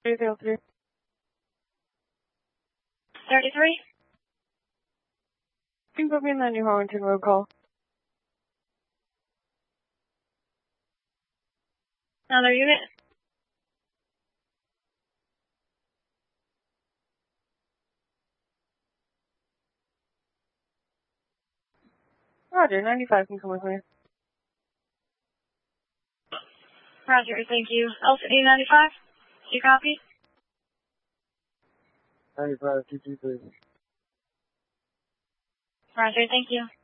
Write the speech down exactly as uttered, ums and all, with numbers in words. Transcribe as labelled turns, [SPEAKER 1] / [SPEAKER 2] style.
[SPEAKER 1] three zero three.
[SPEAKER 2] thirty-three.
[SPEAKER 1] Can you put me in that New Harlington Road call?
[SPEAKER 2] Another unit.
[SPEAKER 1] Roger, ninety-five can come with me.
[SPEAKER 2] Roger, thank you. L C D ninety-five. Do you copy?
[SPEAKER 3] ninety-five, two two three.
[SPEAKER 2] Roger, thank you.